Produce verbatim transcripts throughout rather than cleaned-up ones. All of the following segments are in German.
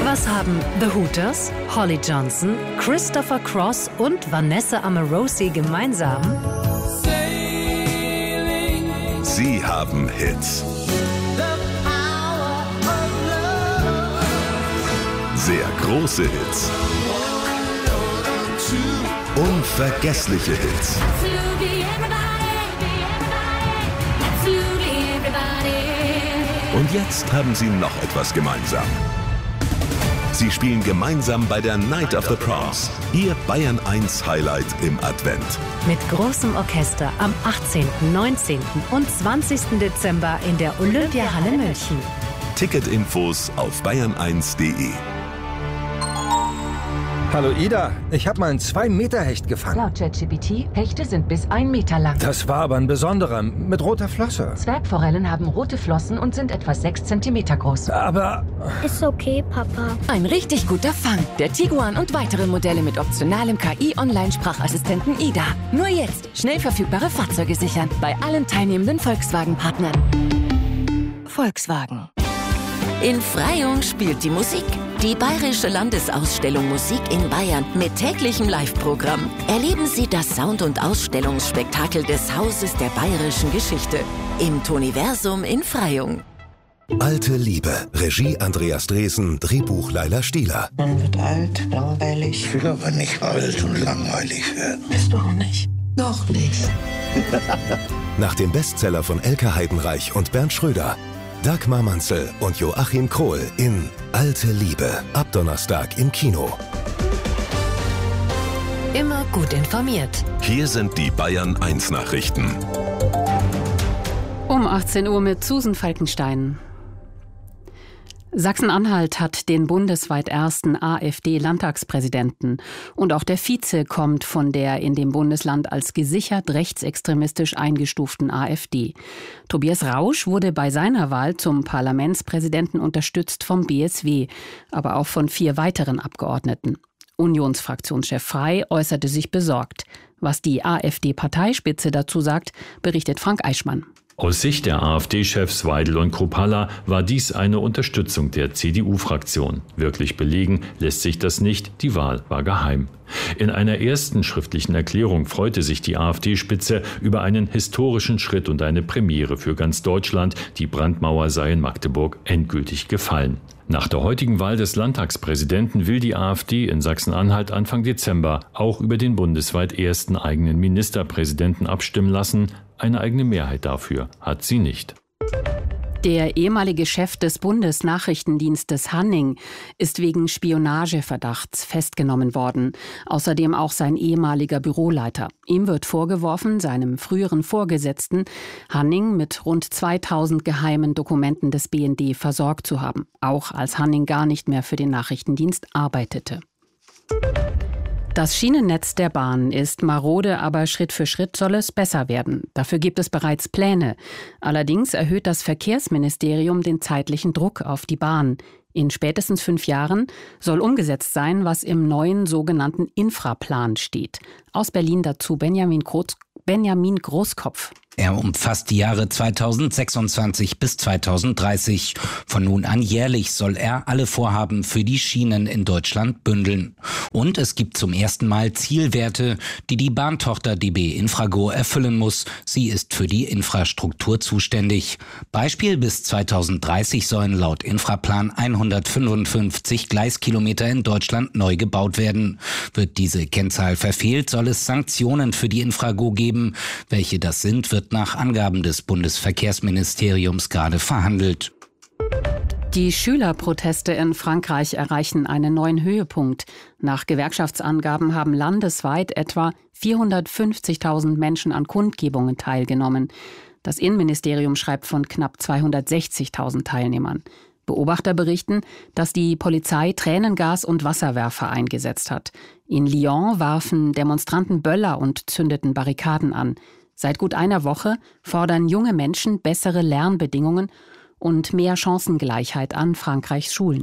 Was haben The Hooters, Holly Johnson, Christopher Cross und Vanessa Amorosi gemeinsam? Sie haben Hits. Sehr große Hits. Unvergessliche Hits. Und jetzt haben sie noch etwas gemeinsam. Sie spielen gemeinsam bei der Night of the Proms, ihr Bayern eins Highlight im Advent. Mit großem Orchester am achtzehnten, neunzehnten und zwanzigsten Dezember in der Olympiahalle München. Ticketinfos auf bayern eins punkt de. Hallo Ida, ich habe mal einen zwei Meter Hecht gefangen. Laut ChatGPT, Hechte sind bis ein Meter lang. Das war aber ein besonderer, mit roter Flosse. Zwergforellen haben rote Flossen und sind etwa sechs Zentimeter groß. Aber... Ist okay, Papa. Ein richtig guter Fang. Der Tiguan und weitere Modelle mit optionalem K I-Online-Sprachassistenten Ida. Nur jetzt schnell verfügbare Fahrzeuge sichern. Bei allen teilnehmenden Volkswagen-Partnern. Volkswagen. In Freyung spielt die Musik. Die Bayerische Landesausstellung Musik in Bayern mit täglichem Live-Programm. Erleben Sie das Sound- und Ausstellungsspektakel des Hauses der bayerischen Geschichte im Toniversum in Freyung. Alte Liebe. Regie Andreas Dresen, Drehbuch Laila Stieler. Man wird alt, langweilig. Ich will aber nicht alt und langweilig werden. Bist du auch nicht? Noch nicht. Nach dem Bestseller von Elke Heidenreich und Bernd Schröder. Dagmar Manzel und Joachim Krohl in Alte Liebe. Ab Donnerstag im Kino. Immer gut informiert. Hier sind die Bayern eins Nachrichten. Um achtzehn Uhr mit Susan Falkenstein. Sachsen-Anhalt hat den bundesweit ersten AfD-Landtagspräsidenten. Und auch der Vize kommt von der in dem Bundesland als gesichert rechtsextremistisch eingestuften AfD. Tobias Rausch wurde bei seiner Wahl zum Parlamentspräsidenten unterstützt vom B S W, aber auch von vier weiteren Abgeordneten. Unionsfraktionschef Frey äußerte sich besorgt. Was die AfD-Parteispitze dazu sagt, berichtet Frank Eichmann. Aus Sicht der AfD-Chefs Weidel und Kruppalla war dies eine Unterstützung der C D U-Fraktion. Wirklich belegen lässt sich das nicht, die Wahl war geheim. In einer ersten schriftlichen Erklärung freute sich die AfD-Spitze über einen historischen Schritt und eine Premiere für ganz Deutschland. Die Brandmauer sei in Magdeburg endgültig gefallen. Nach der heutigen Wahl des Landtagspräsidenten will die AfD in Sachsen-Anhalt Anfang Dezember auch über den bundesweit ersten eigenen Ministerpräsidenten abstimmen lassen. Eine eigene Mehrheit dafür hat sie nicht. Der ehemalige Chef des Bundesnachrichtendienstes Hanning ist wegen Spionageverdachts festgenommen worden. Außerdem auch sein ehemaliger Büroleiter. Ihm wird vorgeworfen, seinem früheren Vorgesetzten Hanning mit rund zweitausend geheimen Dokumenten des B N D versorgt zu haben. Auch als Hanning gar nicht mehr für den Nachrichtendienst arbeitete. Das Schienennetz der Bahn ist marode, aber Schritt für Schritt soll es besser werden. Dafür gibt es bereits Pläne. Allerdings erhöht das Verkehrsministerium den zeitlichen Druck auf die Bahn. In spätestens fünf Jahren soll umgesetzt sein, was im neuen sogenannten Infraplan steht. Aus Berlin dazu Benjamin Groß, Benjamin Großkopf. Er umfasst die Jahre zweitausendsechsundzwanzig bis zweitausenddreißig. Von nun an jährlich soll er alle Vorhaben für die Schienen in Deutschland bündeln. Und es gibt zum ersten Mal Zielwerte, die die Bahntochter D B Infrago erfüllen muss. Sie ist für die Infrastruktur zuständig. Beispiel: bis zweitausenddreißig sollen laut Infraplan hundertfünfundfünfzig Gleiskilometer in Deutschland neu gebaut werden. Wird diese Kennzahl verfehlt, soll es Sanktionen für die Infrago geben. Welche das sind, wird nach Angaben des Bundesverkehrsministeriums gerade verhandelt. Die Schülerproteste in Frankreich erreichen einen neuen Höhepunkt. Nach Gewerkschaftsangaben haben landesweit etwa vierhundertfünfzigtausend Menschen an Kundgebungen teilgenommen. Das Innenministerium schreibt von knapp zweihundertsechzigtausend Teilnehmern. Beobachter berichten, dass die Polizei Tränengas und Wasserwerfer eingesetzt hat. In Lyon warfen Demonstranten Böller und zündeten Barrikaden an. Seit gut einer Woche fordern junge Menschen bessere Lernbedingungen und mehr Chancengleichheit an Frankreichs Schulen.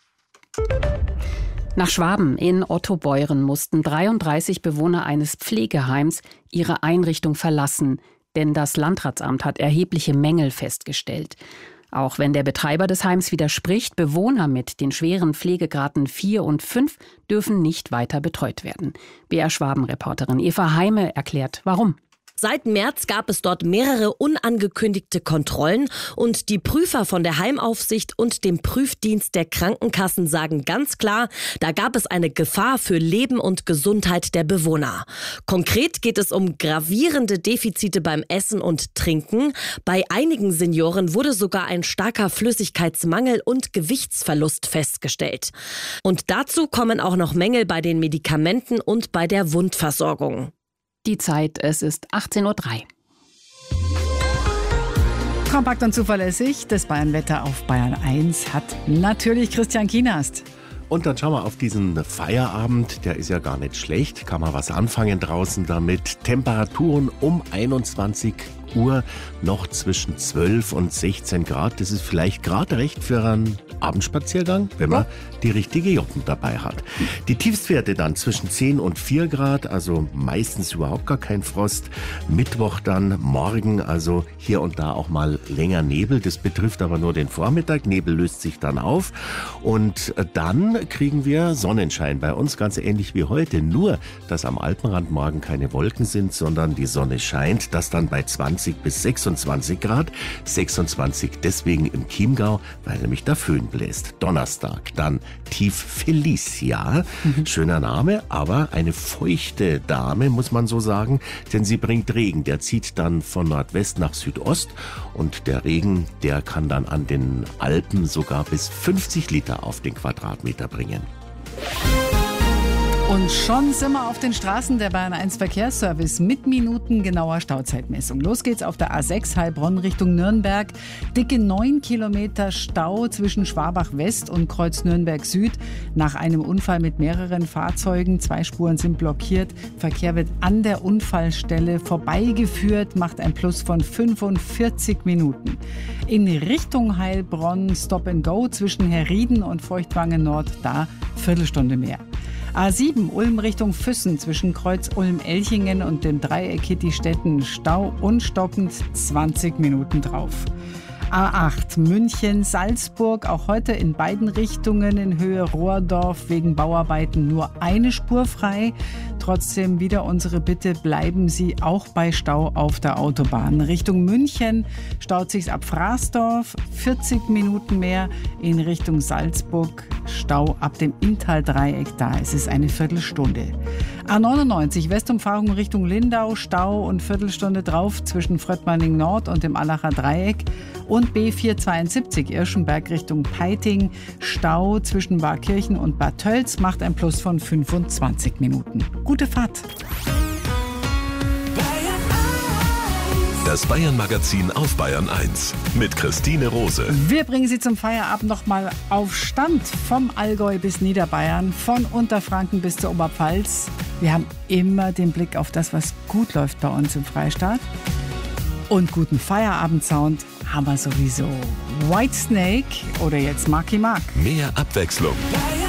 Nach Schwaben in Ottobeuren mussten dreiunddreißig Bewohner eines Pflegeheims ihre Einrichtung verlassen, denn das Landratsamt hat erhebliche Mängel festgestellt. Auch wenn der Betreiber des Heims widerspricht, Bewohner mit den schweren Pflegegraden vier und fünf dürfen nicht weiter betreut werden. B R Schwaben-Reporterin Eva Heime erklärt, warum. Seit März gab es dort mehrere unangekündigte Kontrollen und die Prüfer von der Heimaufsicht und dem Prüfdienst der Krankenkassen sagen ganz klar, da gab es eine Gefahr für Leben und Gesundheit der Bewohner. Konkret geht es um gravierende Defizite beim Essen und Trinken. Bei einigen Senioren wurde sogar ein starker Flüssigkeitsmangel und Gewichtsverlust festgestellt. Und dazu kommen auch noch Mängel bei den Medikamenten und bei der Wundversorgung. Die Zeit, es ist achtzehn Uhr drei. Kompakt und zuverlässig, das Bayern-Wetter auf Bayern eins hat natürlich Christian Kienast. Und dann schauen wir auf diesen Feierabend, der ist ja gar nicht schlecht, kann man was anfangen draußen damit. Temperaturen um einundzwanzig Uhr noch zwischen zwölf und sechzehn Grad. Das ist vielleicht gerade recht für einen Abendspaziergang, wenn man die richtige Joppen dabei hat. Die Tiefstwerte dann zwischen zehn und vier Grad, also meistens überhaupt gar kein Frost. Mittwoch dann morgen, also hier und da auch mal länger Nebel. Das betrifft aber nur den Vormittag. Nebel löst sich dann auf und dann kriegen wir Sonnenschein bei uns, ganz ähnlich wie heute. Nur, dass am Alpenrand morgen keine Wolken sind, sondern die Sonne scheint. Das dann bei zwanzig bis sechsundzwanzig Grad. sechsundzwanzig deswegen im Chiemgau, weil nämlich der Föhn bläst. Donnerstag dann Tief Felicia. Mhm. Schöner Name, aber eine feuchte Dame, muss man so sagen, denn sie bringt Regen. Der zieht dann von Nordwest nach Südost und der Regen, der kann dann an den Alpen sogar bis fünfzig Liter auf den Quadratmeter bringen. Und schon sind wir auf den Straßen der Bayern eins Verkehrsservice mit minutengenauer Stauzeitmessung. Los geht's auf der A sechs Heilbronn Richtung Nürnberg. Dicke neun Kilometer Stau zwischen Schwabach West und Kreuz Nürnberg Süd. Nach einem Unfall mit mehreren Fahrzeugen. Zwei Spuren sind blockiert. Verkehr wird an der Unfallstelle vorbeigeführt, macht ein Plus von fünfundvierzig Minuten. In Richtung Heilbronn Stop and Go zwischen Herrieden und Feuchtwangen Nord, da Viertelstunde mehr. A sieben Ulm Richtung Füssen zwischen Kreuz Ulm-Elchingen und dem Dreieck Kittistetten Stau unstoppend zwanzig Minuten drauf. A acht München-Salzburg, auch heute in beiden Richtungen in Höhe Rohrdorf wegen Bauarbeiten nur eine Spur frei. Trotzdem wieder unsere Bitte, bleiben Sie auch bei Stau auf der Autobahn. Richtung München staut sich's ab Fraßdorf, vierzig Minuten mehr. In Richtung Salzburg Stau ab dem Inntal-Dreieck, da ist es eine Viertelstunde. A neunundneunzig Westumfahrung Richtung Lindau, Stau und Viertelstunde drauf zwischen Fröttmanning Nord und dem Allacher Dreieck. Und B vierhundertzweiundsiebzig Irschenberg Richtung Peiting, Stau zwischen Barkirchen und Bad Tölz, macht ein Plus von fünfundzwanzig Minuten. Gute Fahrt! Das Bayern-Magazin auf Bayern eins mit Christine Rose. Wir bringen Sie zum Feierabend noch mal auf Stand. Vom Allgäu bis Niederbayern, von Unterfranken bis zur Oberpfalz. Wir haben immer den Blick auf das, was gut läuft bei uns im Freistaat. Und guten Feierabendsound haben wir sowieso. Whitesnake oder jetzt Marky Mark. Mehr Abwechslung.